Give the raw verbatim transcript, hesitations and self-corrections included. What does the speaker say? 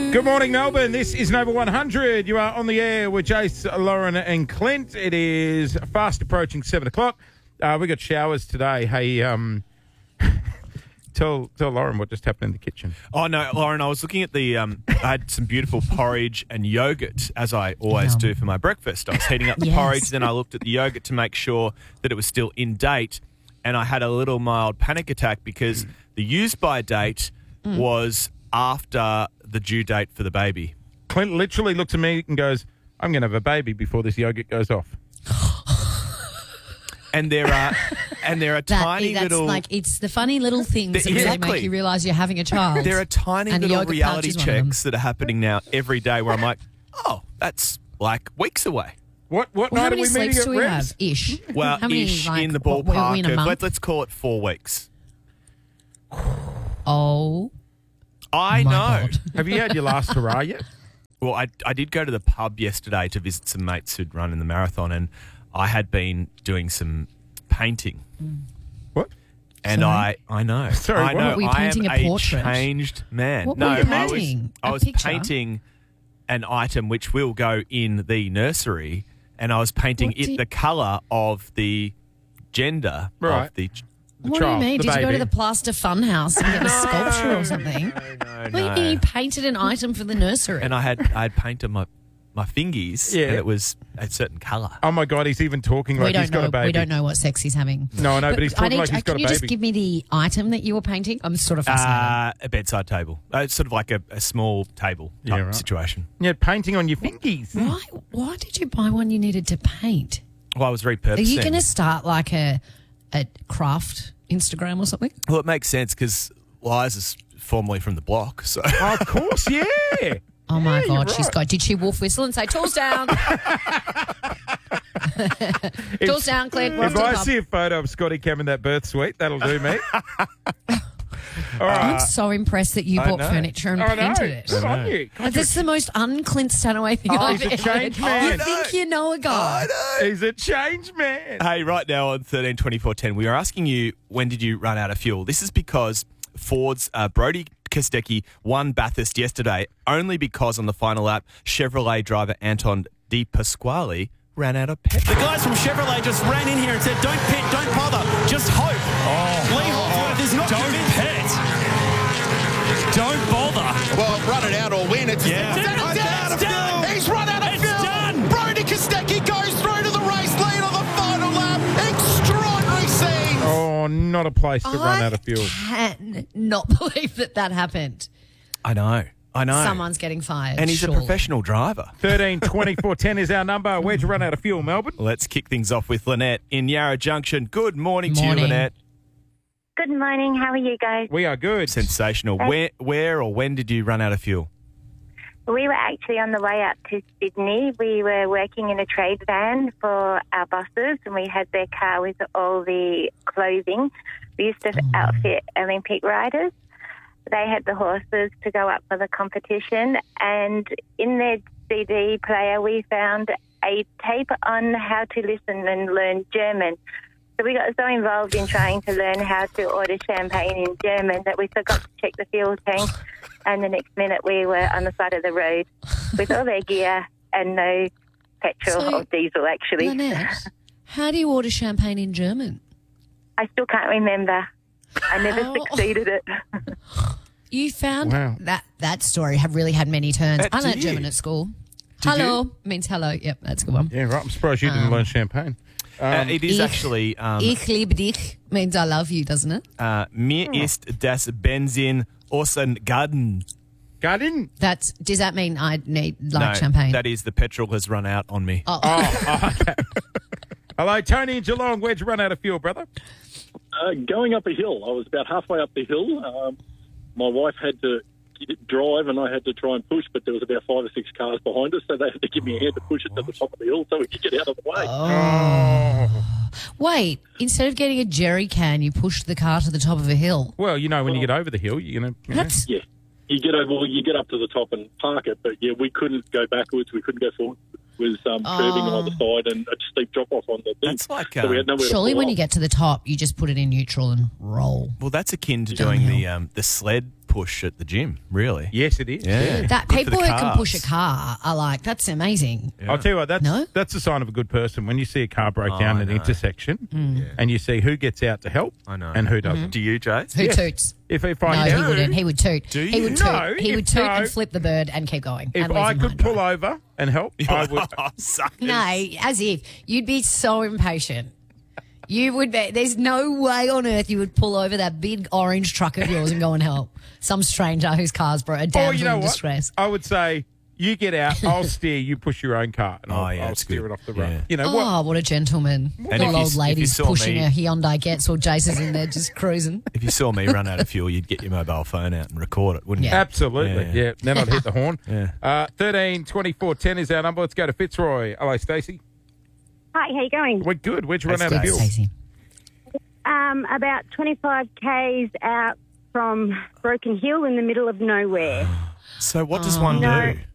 Good morning, Melbourne. This is Nova one hundred. You are on the air with Jace, Lauren and Clint. It is fast approaching seven o'clock. Uh, we got showers today. Hey, um, tell tell Lauren what just happened in the kitchen. Oh, no, Lauren, I was looking at the, um, I had some beautiful porridge and yogurt, as I always Yum. do for my breakfast. I was heating up the Yes. porridge, then I looked at the yogurt to make sure that it was still in date, and I had a little mild panic attack because the use-by date Mm. was after the due date for the baby. Clint literally looks at me and goes, I'm going to have a baby before this yogurt goes off. And there are and there are That, tiny that's little like, it's the funny little things that really Exactly. make you realise you're having a child. there are tiny And a little yogurt pouch reality is one of them. checks that are happening now every day where I'm like, oh, that's like weeks away. What what Well, how night are many we meeting sleeps at do we Revs? have? Ish. Well, how many, ish like, in the what, were we ballpark in a of, month? let, let's call it four weeks. Oh, I my know. God. Have you had your last hurrah yet? Well, I, I did go to the pub yesterday to visit some mates who'd run in the marathon, and I had been doing some painting. What? And Sorry? I, I know. Sorry, I what? know. Were you I painting am a portrait? changed man. What no, were you I was, painting? I A was picture? painting an item which will go in the nursery, and I was painting What it do you- the colour of the gender Right. of the. The what child, do you mean? the Did you go baby. to the plaster fun house and get a sculpture or something? No, no, What do you no. mean you painted an item for the nursery? And I had I had painted my my fingies, Yeah. and it was a certain colour. Oh, my God, he's even talking we like don't he's got know. a baby. We don't know what sex he's having. No, I know, but, he's I talking need, like he's uh, got can a you just baby. give me the item that you were painting? I'm sort of fascinated. Uh, a bedside table. Uh, it's sort of like a, a small table type Yeah, right. situation. Yeah, painting on your fingies. Why? Why did you buy one you needed to paint? Well, I was Are repurposing. you going to start like a a craft Instagram or something? Well, it makes sense because Liza's formerly from the block, so Oh, of course, yeah. Oh my Yeah, God, you're she's right. got. Did she wolf whistle and say tools down? Tools down, Clint. We're off If to the I pub. see a photo of Scotty Cam in that birth suite, that'll do me. All I'm right. so impressed that you I bought know. furniture and I know. painted it. Good on you. Like, That's the most un-Clint Stanaway thing Oh, I've he's a ever changed heard. man. You I know. think you know a guy? He's a changed man. Hey, right now on thirteen twenty-four ten, we are asking you, when did you run out of fuel? This is because Ford's uh, Brody Kostecki won Bathurst yesterday, only because on the final lap, Chevrolet driver Anton Di Pasquale ran out of petrol. The guys from Chevrolet just ran in here and said, don't pit, don't bother, just hope. Oh. Lee Holdsworth is not Don't convinced. pit. Don't bother. Well, run it out or win. It's, Yeah. it's, It's done, it's it's out of done. fuel. He's run out of It's fuel. done. Brody Kostecki goes through to the race lead on the final lap. Extraordinary scenes. Oh, not a place to run I out of fuel. can not believe that that happened. I know, I know. Someone's getting fired. and he's surely. a professional driver. thirteen twenty-four ten is our number. Where'd you run out of fuel, Melbourne? Let's kick things off with Lynette in Yarra Junction. Good morning, to you, Morning. Lynette. Good morning. How are you guys? We are good. Sensational. Where, where or when did you run out of fuel? We were actually on the way up to Sydney. We were working in a trade van for our bosses, and we had their car with all the clothing. We used to outfit Olympic riders. They had the horses to go up for the competition, and in their C D player we found a tape on how to listen and learn German. So we got so involved in trying to learn how to order champagne in German that we forgot to check the fuel tank, and the next minute we were on the side of the road with all their gear and no petrol So, or diesel, actually. Lynette, how do you order champagne in German? I still can't remember. I never How? succeeded it. You found Wow. that that story have really had many turns. Uh, I learned did you? German at school. Did hello means hello. Yep, that's a good one. Yeah, right. I'm surprised you didn't Um, learn champagne. Uh, it is Ich- actually um, Ich liebe dich means I love you, doesn't it? uh, mir ist das Benzin ausgegangen. Garden? That's does that mean I need like No, champagne? that is the petrol has run out on me. oh, Oh, okay. Hello, Tony in Geelong. Where'd you run out of fuel, brother? Uh, going up a hill. I was about halfway up the hill. Um, my wife had to drive and I had to try and push, but there was about five or six cars behind us, so they had to give me a hand to push it to the top of the hill so we could get out of the way. Oh. wait, instead of getting a jerry can, you pushed the car to the top of a hill. Well, you know, when you get over the hill, you're going to... That's Yeah. You get over, well, you get up to the top and park it, but yeah, we couldn't go backwards, we couldn't go forward. It was um, curving Oh. on either side and a steep drop off on the thing. That's like, so we had um, nowhere surely to pull when you off. get to the top, you just put it in neutral and roll. Well, that's akin to doing the Downhill. um, the sled push at the gym, really. Yes, it is. Yeah. That Good for people the who can push a carbs. car are like, that's amazing. I'll tell you what, that's No? that's a sign of a good person. When you see a car break Oh, down I at an know. intersection Mm. and you see who gets out to help I know. and who doesn't. Do you, Jace? Who Yes. toots? If, if No, I he do, wouldn't. He would toot. Do He you? would toot. No, he if would toot no- and flip the bird and keep going. if and leave I him could home pull dry. over and help, I would. Oh, suckers. No, as if. You'd be so impatient. You would be. There's no way on earth you would pull over that big orange truck of yours and go and help some stranger whose car's bro- a Or damsel you know in what? distress. I would say, you get out, I'll steer, you push your own car, and Oh, I'll, yeah, I'll that's steer good. it off the road. Yeah. You know Oh, what? what a gentleman. And Little if you- old if you ladies saw pushing me- a Hyundai Getz or Jason's in there just cruising. If you saw me run out of fuel, you'd get your mobile phone out and record it, wouldn't you? Yeah. Absolutely, Yeah. yeah. Then I'd hit the horn. Yeah. Uh, thirteen twenty-four ten is our number. Let's go to Fitzroy. Hello, Stacey. Hi, how you going? We're good. Where'd you run Hey, out of Stacey. fuel? Stacey. Um, about twenty-five kays out from Broken Hill in the middle of nowhere. So what does one No. do?